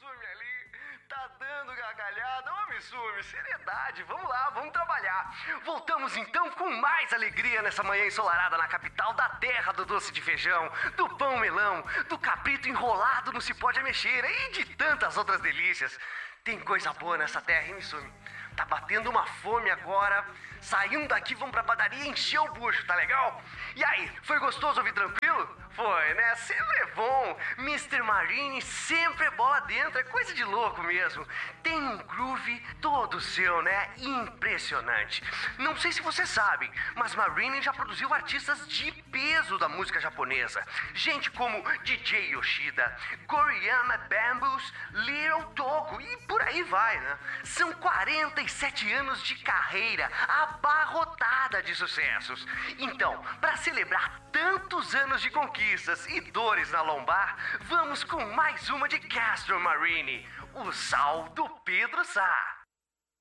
Mitsumi ali tá dando gargalhada. Ô Mitsumi, seriedade, vamos lá, vamos trabalhar. Voltamos então com mais alegria nessa manhã ensolarada na capital da terra do doce de feijão, do pão melão, do cabrito enrolado no cipó de ameixeira e de tantas outras delícias. Tem coisa boa nessa terra, hein, Mitsumi? Tá batendo uma fome agora. Saindo daqui, vamos pra padaria encher o bucho, tá legal? E aí, foi gostoso ouvir tranquilo? Foi, né? Sempre é bom. Mr. Marine sempre é bola dentro, é coisa de louco mesmo. Tem um groove todo seu, né? Impressionante. Não sei se vocês sabem, mas Marine já produziu artistas de peso da música japonesa. Gente como DJ Yoshida, Goriyama Bamboos, Little Togo e por aí vai, né? São 47 anos de carreira abarrotada de sucessos. Então, para celebrar tantos anos de conquistas e dores na lombar, vamos com mais uma de Castro Marine, o Sal do Pedro Sá.